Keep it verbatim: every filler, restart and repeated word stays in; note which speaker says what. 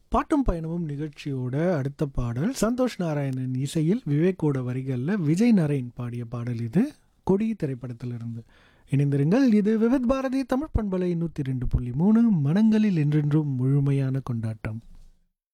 Speaker 1: பாட்டும் பயணமும் நிகழ்ச்சியோட அடுத்த பாடல் சந்தோஷ் நாராயணன் இசையில் விவேக்கோட வரிகளில் விஜய் நரேன் பாடிய பாடல் இது. கொடி திரைப்படத்திலிருந்து. இணைந்திருங்கள். இது விவித் பாரதி தமிழ் பண்பலை நூற்றி ரெண்டு புள்ளி மூணு, மனங்களில் என்றென்றும் முழுமையான கொண்டாட்டம்.